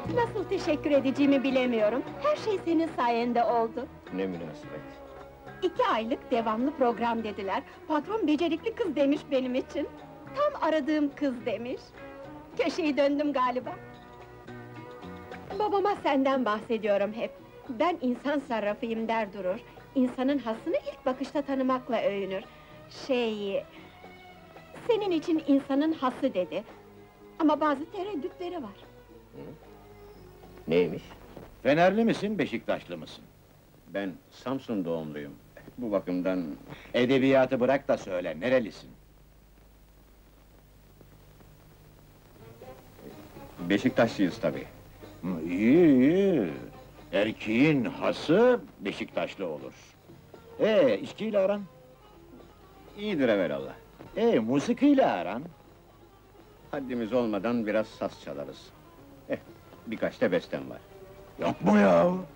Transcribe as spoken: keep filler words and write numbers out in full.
Nasıl teşekkür edeceğimi bilemiyorum. Her şey senin sayende oldu. Ne münasebet. İki aylık devamlı program dediler. Patron becerikli kız demiş benim için. Tam aradığım kız demiş. Köşeyi döndüm galiba. Babama senden bahsediyorum hep. Ben insan sarrafıyım der durur. İnsanın hasını ilk bakışta tanımakla övünür. Şey... Senin için insanın hası dedi. Ama bazı tereddütleri var. Neymiş? Fenerli misin, Beşiktaşlı mısın? Ben Samsun doğumluyum. Bu bakımdan... Edebiyatı bırak da söyle, nerelisin? Beşiktaşlıyız tabii. Hı, İyi, iyi. Erkeğin hası Beşiktaşlı olur. Ee, içkiyle aran? İyidir evelallah. Ee, musikiyle aran? Haddimiz olmadan biraz saz çalarız. Eh, birkaç da bestem var. Yapma ya!